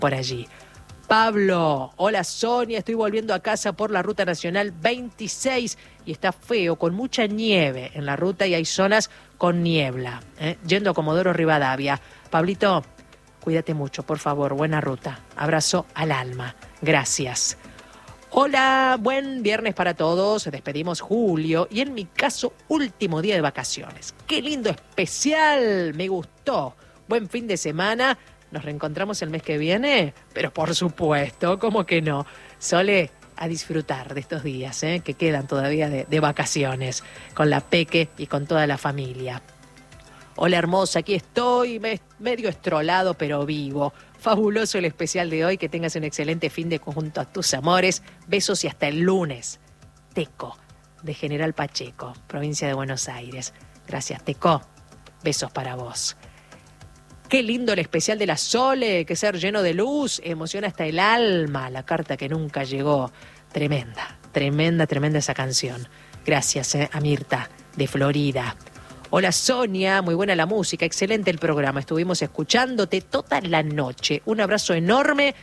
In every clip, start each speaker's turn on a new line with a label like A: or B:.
A: por allí. Pablo, hola Sonia, estoy volviendo a casa por la Ruta Nacional 26 y está feo, con mucha nieve en la ruta y hay zonas con niebla, yendo a Comodoro Rivadavia. Pablito, cuídate mucho, por favor, buena ruta. Abrazo al alma, gracias. Hola, buen viernes para todos, despedimos julio y en mi caso, último día de vacaciones. ¡Qué lindo especial! Me gustó. Buen fin de semana. ¿Nos reencontramos el mes que viene? Pero por supuesto, ¿cómo que no? Sole, a disfrutar de estos días, que quedan todavía de vacaciones, con la Peque y con toda la familia. Hola hermosa, aquí estoy, medio estrolado pero vivo. Fabuloso el especial de hoy, que tengas un excelente fin de junto a tus amores. Besos y hasta el lunes. Teco, de General Pacheco, provincia de Buenos Aires. Gracias, Teco. Besos para vos. Qué lindo el especial de la Sole, que ser lleno de luz, emociona hasta el alma, la carta que nunca llegó. Tremenda, tremenda, tremenda esa canción. Gracias a Mirta, de Florida. Hola Sonia, muy buena la música, excelente el programa, estuvimos escuchándote toda la noche. Un abrazo enorme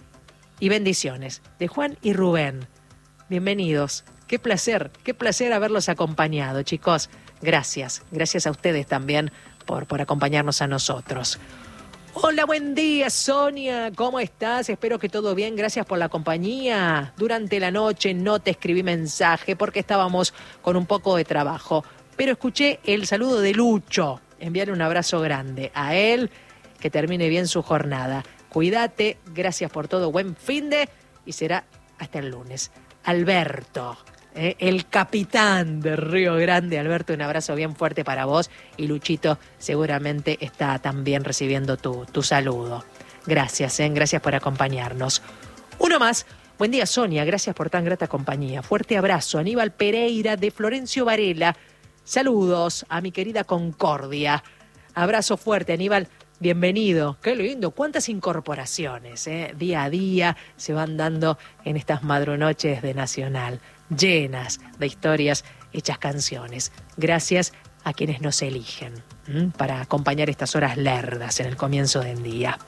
A: y bendiciones. De Juan y Rubén, bienvenidos. Qué placer haberlos acompañado, chicos. Gracias a ustedes también por acompañarnos a nosotros. Hola, buen día, Sonia. ¿Cómo estás? Espero que todo bien. Gracias por la compañía. Durante la noche no te escribí mensaje porque estábamos con un poco de trabajo. Pero escuché el saludo de Lucho. Enviarle un abrazo grande a él. Que termine bien su jornada. Cuídate. Gracias por todo. Buen finde. Y será hasta el lunes. Alberto. El capitán de Río Grande, Alberto, un abrazo bien fuerte para vos y Luchito seguramente está también recibiendo tu saludo. Gracias, gracias por acompañarnos. Uno más, buen día Sonia, gracias por tan grata compañía. Fuerte abrazo, Aníbal Pereira de Florencio Varela. Saludos a mi querida Concordia. Abrazo fuerte, Aníbal. Bienvenido, qué lindo, cuántas incorporaciones, día a día se van dando en estas madrunoches de Nacional, llenas de historias hechas canciones. Gracias a quienes nos eligen para acompañar estas horas lerdas en el comienzo del día.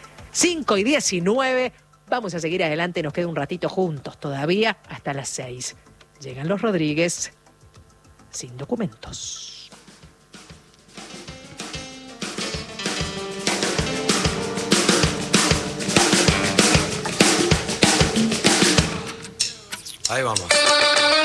A: 5:19, vamos a seguir adelante, nos queda un ratito juntos todavía hasta las 6. Llegan los Rodríguez sin documentos.
B: Ahí vamos.